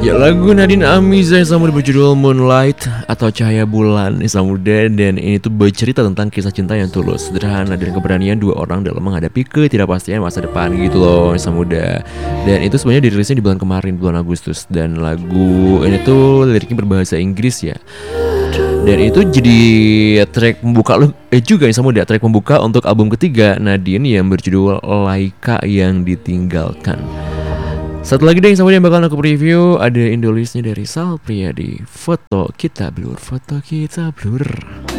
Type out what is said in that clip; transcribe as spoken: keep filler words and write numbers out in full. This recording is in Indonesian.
Ya, lagu Nadine Amiza yang sama berjudul Moonlight atau Cahaya Bulan Samuda, dan ini tuh bercerita tentang kisah cinta yang tulus, sederhana, dan keberanian dua orang dalam menghadapi ketidakpastian masa depan gitu loh Samuda. Dan itu sebenarnya dirilisnya di bulan kemarin, bulan Agustus, dan lagu ini tuh liriknya berbahasa Inggris ya. Dan itu jadi track pembuka lo eh juga yang Samuda, track pembuka untuk album ketiga Nadine yang berjudul Laika Yang Ditinggalkan. Satu lagi deh yang sama yang bakalan aku preview, ada Indolisnya dari Sal Priadi, Foto Kita Blur, Foto Kita Blur.